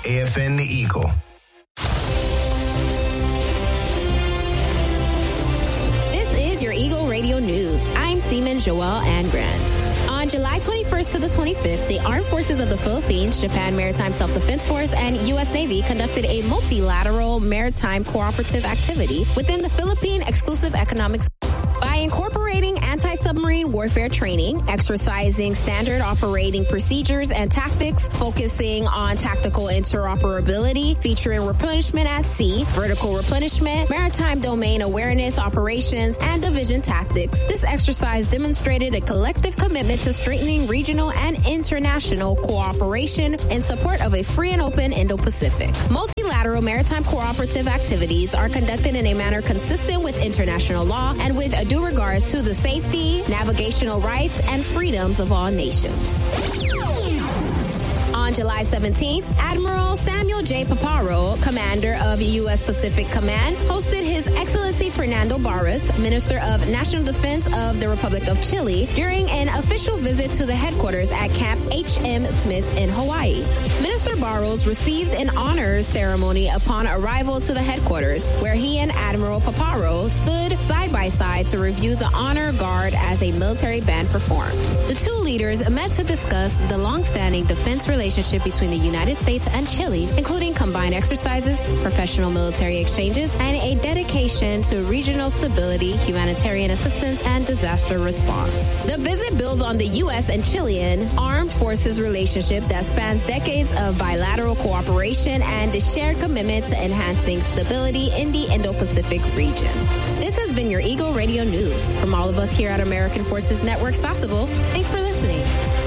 AFN The Eagle. This is your Eagle Radio News. I'm Seaman Joelle Angrand. On July 21st to the 25th, the Armed Forces of the Philippines, Japan Maritime Self-Defense Force, and U.S. Navy conducted a multilateral maritime cooperative activity within the Philippine Exclusive Economic Zone. By incorporating anti-submarine warfare training, exercising standard operating procedures and tactics, focusing on tactical interoperability, featuring replenishment at sea, vertical replenishment, maritime domain awareness operations, and division tactics, this exercise demonstrated a collective commitment to strengthening regional and international cooperation in support of a free and open Indo-Pacific. Multilateral maritime cooperative activities are conducted in a manner consistent with international law and with due regards to the safety, navigational rights, and freedoms of all nations. On July 17th, Admiral Samuel J. Paparo, commander of U.S. Pacific Command, hosted His Excellency Fernando Barros, Minister of National Defense of the Republic of Chile, during an official visit to the headquarters at Camp H.M. Smith in Hawaii. Minister Barros received an honors ceremony upon arrival to the headquarters, where he and Admiral Paparo stood side by side to review the honor guard as a military band performed. The two leaders met to discuss the long-standing defense relationship between the United States and Chile, including combined exercises, professional military exchanges, and a dedication to regional stability, humanitarian assistance, and disaster response. The visit builds on the U.S. and Chilean armed forces relationship that spans decades of bilateral cooperation and the shared commitment to enhancing stability in the Indo-Pacific region. This has been your Eagle Radio News. From all of us here at American Forces Network Sasebo, thanks for listening.